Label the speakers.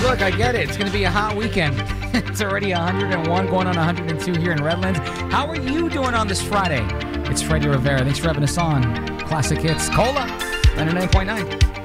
Speaker 1: look, I get it. It's going to be a hot weekend. It's already 101, going on 102 here in Redlands. How are you doing on this Friday? It's Freddie Rivera. Thanks for having us on. Classic Hits. Cola, 99.9.